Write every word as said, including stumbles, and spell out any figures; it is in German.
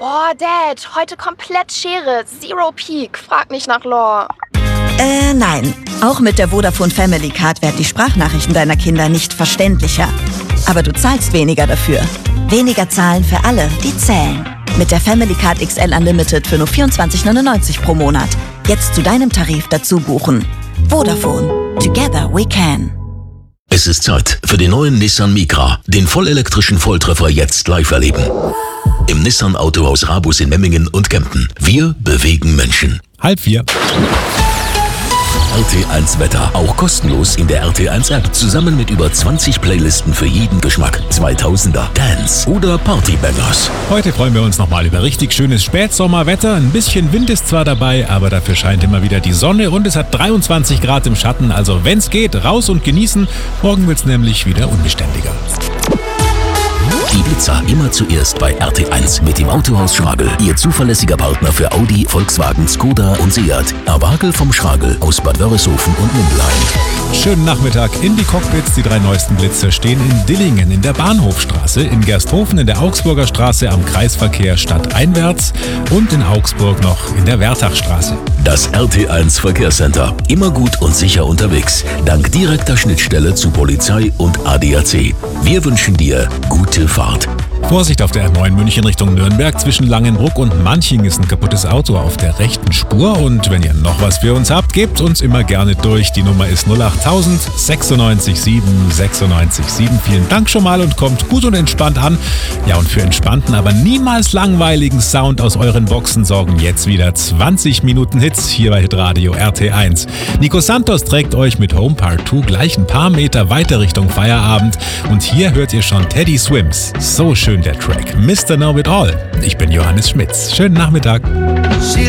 Boah, Dad, heute komplett Schere, Zero Peak, frag nicht nach Lore. Äh, nein. Auch mit der Vodafone Family Card werden die Sprachnachrichten deiner Kinder nicht verständlicher. Aber du zahlst weniger dafür. Weniger zahlen für alle, die zählen. Mit der Family Card X L Unlimited für nur vierundzwanzig neunundneunzig pro Monat. Jetzt zu deinem Tarif dazu buchen. Vodafone. Together we can. Es ist Zeit für den neuen Nissan Micra, den vollelektrischen Volltreffer jetzt live erleben. Im Nissan Autohaus Rabus in Memmingen und Kempten. Wir bewegen Menschen. Halb vier. R T eins Wetter, auch kostenlos in der R T eins App, zusammen mit über zwanzig Playlisten für jeden Geschmack. zweitausender, Dance oder Partybangers. Heute freuen wir uns nochmal über richtig schönes Spätsommerwetter. Ein bisschen Wind ist zwar dabei, aber dafür scheint immer wieder die Sonne und es hat dreiundzwanzig Grad im Schatten. Also wenn's geht, raus und genießen. Morgen wird's nämlich wieder unbeständiger. Die Blitzer immer zuerst bei R T eins mit dem Autohaus Schragel. Ihr zuverlässiger Partner für Audi, Volkswagen, Skoda und Seat. Erwagel vom Schragel aus Bad Wörishofen und Mindelheim. Schönen Nachmittag in die Cockpits. Die drei neuesten Blitzer stehen in Dillingen, in der Bahnhofstraße, in Gersthofen, in der Augsburger Straße am Kreisverkehr stadteinwärts und in Augsburg noch in der Wertachstraße. Das R T eins Verkehrscenter. Immer gut und sicher unterwegs. Dank direkter Schnittstelle zu Polizei und A D A C. Wir wünschen dir gute Fahrt. Vorsicht auf der R neun München Richtung Nürnberg. Zwischen Langenbruck und Manching ist ein kaputtes Auto auf der rechten Spur. Und wenn ihr noch was für uns habt, gebt uns immer gerne durch. Die Nummer ist null acht null null null sechs sieben sechs neun sieben. Vielen Dank schon mal und kommt gut und entspannt an. Ja, und für entspannten, aber niemals langweiligen Sound aus euren Boxen sorgen jetzt wieder zwanzig Minuten Hits hier bei Hitradio R T eins. Nico Santos trägt euch mit Home Part zwei gleich ein paar Meter weiter Richtung Feierabend. Und hier hört ihr schon Teddy Swims. So schön der Track. Mister Know It All. Ich bin Johannes Schmitz. Schönen Nachmittag. She